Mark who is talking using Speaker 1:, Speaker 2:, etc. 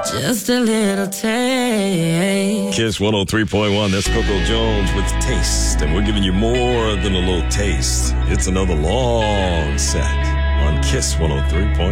Speaker 1: Just a little taste.
Speaker 2: Kiss 103.1. That's Coco Jones with Taste. And we're giving you more than a little taste. It's another long set on Kiss 103.1.